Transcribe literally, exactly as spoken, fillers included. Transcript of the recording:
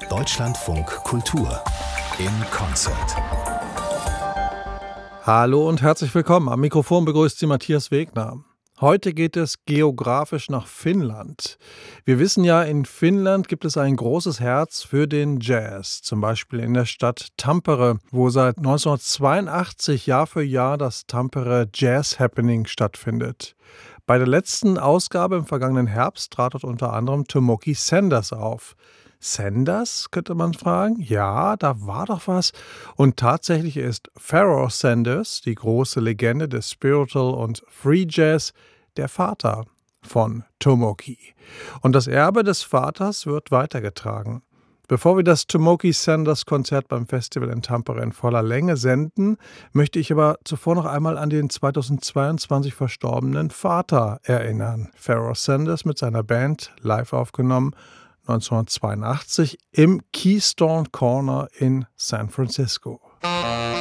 Deutschlandfunk Kultur in Konzert. Hallo und herzlich willkommen. Am Mikrofon begrüßt Sie Matthias Wegner. Heute geht es geografisch nach Finnland. Wir wissen ja, in Finnland gibt es ein großes Herz für den Jazz. Zum Beispiel in der Stadt Tampere, wo seit neunzehnhundertzweiundachtzig Jahr für Jahr das Tampere Jazz Happening stattfindet. Bei der letzten Ausgabe im vergangenen Herbst trat dort unter anderem Tomoki Sanders auf. Sanders, könnte man fragen? Ja, da war doch was. Und tatsächlich ist Pharoah Sanders, die große Legende des Spiritual und Free Jazz, der Vater von Tomoki. Und das Erbe des Vaters wird weitergetragen. Bevor wir das Tomoki Sanders Konzert beim Festival in Tampere in voller Länge senden, möchte ich aber zuvor noch einmal an den zweitausendzweiundzwanzig verstorbenen Vater erinnern. Pharoah Sanders mit seiner Band live aufgenommen neunzehnhundertzweiundachtzig im Keystone Corner in San Francisco.